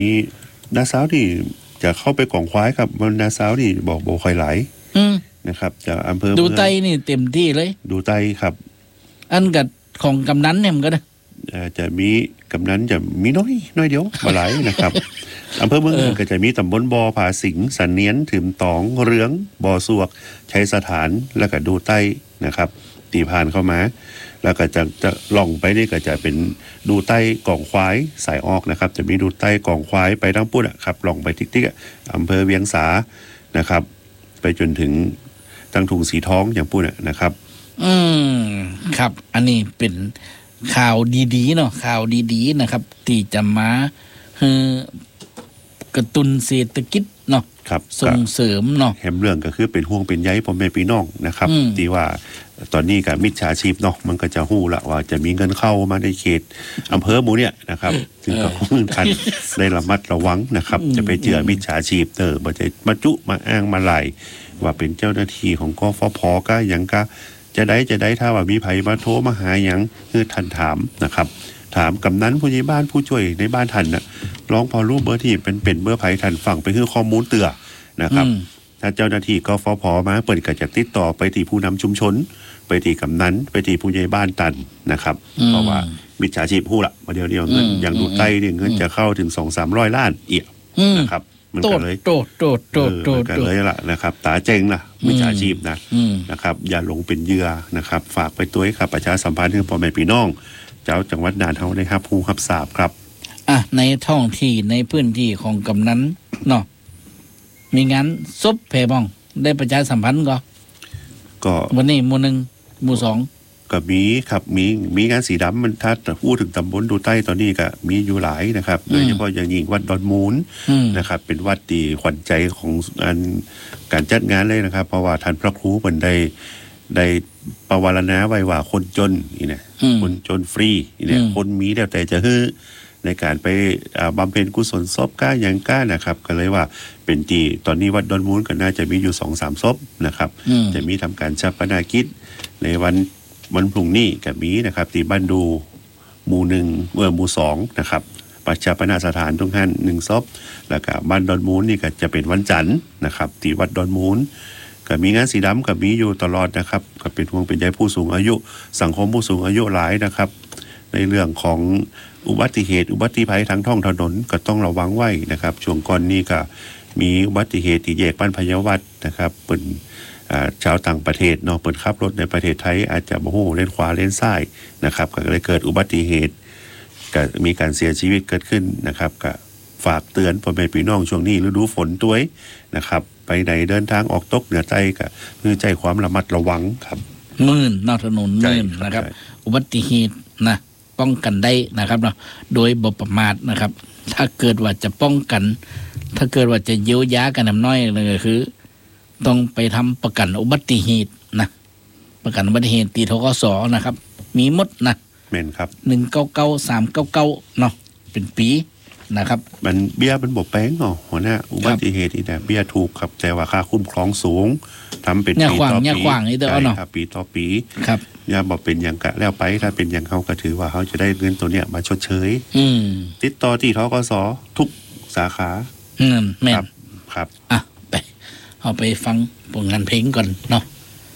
นี่นาซาวที่จะเข้าไปกองควายครับมันนาซาวที่บอกค่อยไหลนะครับจากอำเภอดูไตนี่เต็มที่เลยดูไตครับอันกับของกำนันเนี่ยมันก็ได้จะมีกำนันจะมีน้อยเดียวมาหลายนะครับอำเภอเมืองก็จะมีตำบลบอผาสิงสันเนียนถึมตองเรืองบอสวกชัยสถานแล้วก็ดูไต้นะครับตีผ่านเข้ามาแล้วก็จะล่องไปนี่ก็จะเป็นดูไต้กองควายสายออกนะครับจะมีดูไต้กองควายไปทั้งปุ้นครับล่องไปติ๊กๆอำเภอเวียงสานะครับไปจนถึงตั้งถุงสีท้องอย่างปุ้นนะครับครับอันนี้เป็นข่าวดีๆเนาะข่าวดีๆนะครับที่จะมากระตุ้นเศรษฐกิจเนาะส่งเสริมเนาะแหมเรื่องก็คือเป็นห่วงเป็นใยพ่อแม่พี่น้องนะครับที่ว่าตอนนี้กับมิจฉาชีพเนาะมันก็จะหู้ละว่าจะมีเงินเข้ามาในเขตอำเภอหมู่เนี่ยนะครับซึ่งก็คงทันได้ระมัดระวังนะครับจะไปเจอมิจฉาชีพบ่จะมาจุมาอ้างมาไล่ว่าเป็นเจ้าหน้าที่ของกฟผก็ยังก็จะได้ถ้าว่ามีไผมาโทรมาหาหยังคือท่านถามนะครับถามกำนันผู้ใหญ่บ้านผู้ช่วยในบ้านท่านน่ะร้องพอรู้เบอร์ที่เป็นเบอร์ไผท่านฟังไปคือข้อมูลเตือนะครับถ้าเจ้าหน้าที่กฟผมาเปิดก็จะติดต่อไปที่ผู้นำชุมชนไปที่กำนันไปที่ผู้ใหญ่บ้านตันนะครับเพราะว่ามิจฉาชีพฮู้ละมาเดียวเงินอย่างดูไต้เนี่ยเงินจะเข้าถึง 2-300 ล้านเอียนะครับมันก็เลยโตก็เลยล่ะนะครับตาเจงล่ะมิจฉาชีพนะครับอย่าลงเป็นเหยื่อนะครับฝากไปตัวให้ครับประชาสัมพันธ์ให้พ่อแม่พี่น้องเจ้าจังหวัดน่านเฮาได้รับผู้รับทราบครับในท้องที่ในพื้นที่ของกำนันเนาะมีงานซบแผ่บ้องได้ประชาสัมพันธ์ก็วันนี้หมู่1หมู่2 ก็มีครับมีงานสีดำมันถ้าพูดถึงตำบลดูใต้ตอนนี้ก็มีอยู่หลายนะครับโดยเฉพาะอย่างยิ่งวัดดอนมูลนะครับเป็นวัดที่ขวัญใจของการจัดงานเลยนะครับเพราะว่าท่านพระครูมันได้ประวารณาไว้ว่าคนจนนี่นะคนจนฟรีนี่นะคนมีแล้วแต่จะฮื้อในการไปบำเพ็ญกุศลศพก้าอย่างก้านะครับก็เลยว่าเป็นที่ตอนนี้วัดดอนมูลก็น่าจะมีอยู่ 2-3 ศพนะครับจะมีทำการชาปนกิจในวันพรุ่งนี้ก็มีนะครับที่บ้านดูหมู่1หมู่2นะครับประชาปนสถานตรงนั้น1ศพแล้วก็บ้านดอนมูลนี่ก็จะเป็นวันจันทร์นะครับที่วัดดอนมูลก็มีงานสีดำก็มีอยู่ตลอดนะครับก็เป็นห่วงเป็นใยผู้สูงอายุสังคมผู้สูงอายุหลายนะครับในเรื่องของอุบัติเหตุอุบัติภัยทางท้องถนนก็ต้องระวังไว้นะครับช่วงก่อนนี้ก็มีอุบัติเหตุที่แยกบ้านพญาวัฒน์นะครับเป็นชาวต่างประเทศเนาะเปิดขับรถในประเทศไทยอาจจะบ่ฮู้เลนขวาเลนซ้ายนะครับก็เลยเกิดอุบัติเหตุก็มีการเสียชีวิตเกิดขึ้นนะครับก็ฝากเตือนพ่อแม่พี่น้องช่วงนี้ฤดูฝนตัวนะครับไปไหนเดินทางออกตกเหนือใต้ก็คือใจความระมัดระวังครับมื่นนอกถนนมื่นนะครับอุบัติเหตุนะป้องกันได้นะครับเนาะโดยบ่ประมาทนะครับถ้าเกิดว่าจะป้องกันถ้าเกิดว่าจะเยียวยากันน้อยเลยก็คือต้องไปทำประกันอุบัติเหตุนะประกันอุบัติเหตุตีธกสนะครับมีหมดนะแม่นครับ 199 399เนาะเป็นปีนะครับมันเบี้ยเป็นบ่แป้งเนาะหัวหน้าอุบัติเหตุนี่เบี้ยถูกครับแต่ว่าค่าคุ้มครองสูงทำเป็นปีต่อปีนี่เด้อเนาะปีต่อปีครับอย่าบอกเป็นอย่างกะแล้วไปถ้าเป็นอย่างเขาก็ถือว่าเขาจะได้เงินตัวเนี้ยมาชดเชยติดต่อที่ธกสทุกสาขาแม่นครับไปเอาไปฟังผลงานเพลงก่อนเนาะ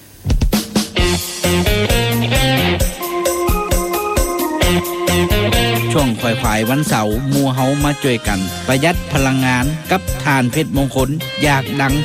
ช่วงควายวันเสาร์หมู่เฮามาช่วยกันประหยัดพลังงานกับทานเพชรมงคลอยากดัง